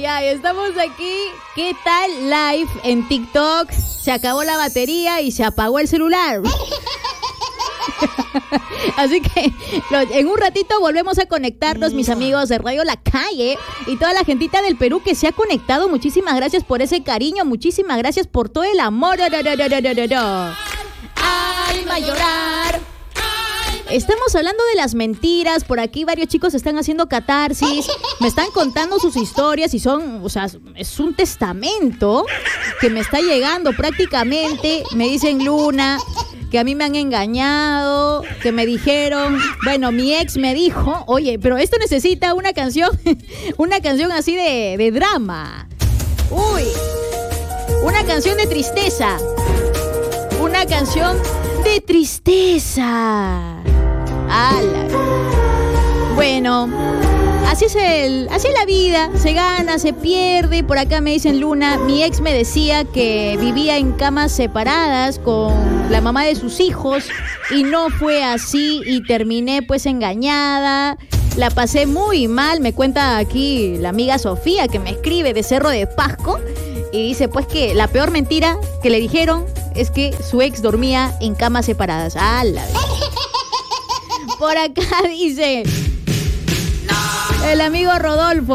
ay, ay, estamos aquí. ¿Qué tal live en TikTok? Se acabó la batería y se apagó el celular. Así que en un ratito volvemos a conectarnos, mis amigos de Radio La Calle y toda la gentita del Perú que se ha conectado. Muchísimas gracias por ese cariño, muchísimas gracias por todo el amor. Alma a llorar. Estamos hablando de las mentiras. Por aquí varios chicos están haciendo catarsis. Me están contando sus historias y son, o sea, es un testamento que me está llegando prácticamente. Me dicen, Luna, que a mí me han engañado, que me dijeron, bueno, mi ex me dijo, oye, pero esto necesita una canción así de drama. Uy, una canción de tristeza. Una canción de tristeza. ¡Hala! Bueno, así es la vida, se gana, se pierde. Por acá me dicen, Luna, mi ex me decía que vivía en camas separadas con la mamá de sus hijos y no fue así y terminé pues engañada. La pasé muy mal, me cuenta aquí la amiga Sofía que me escribe de Cerro de Pasco y dice pues que la peor mentira que le dijeron es que su ex dormía en camas separadas. ¡Hala! Por acá dice el amigo Rodolfo,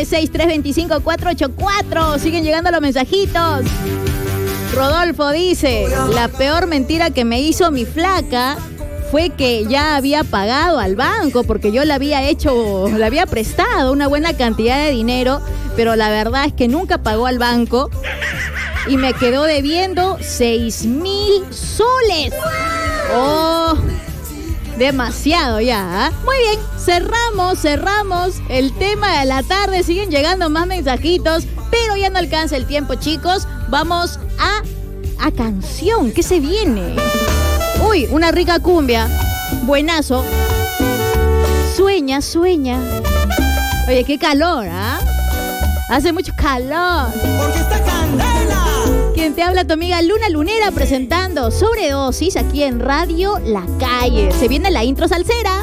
936-325-484. Siguen llegando los mensajitos. Rodolfo dice, la peor mentira que me hizo mi flaca fue que ya había pagado al banco porque yo le había prestado una buena cantidad de dinero, pero la verdad es que nunca pagó al banco y me quedó debiendo 6,000 soles. ¡Oh! Demasiado ya, ¿eh? Muy bien, cerramos el tema de la tarde. Siguen llegando más mensajitos, pero ya no alcanza el tiempo, chicos. Vamos a canción. ¿Qué se viene? Uy, una rica cumbia. Buenazo. Sueña. Oye, qué calor, ¿ah? Hace mucho calor. Porque está candela. Quien te habla, tu amiga Luna Lunera, presentando Sobredosis aquí en Radio La Calle. Se viene la intro salsera.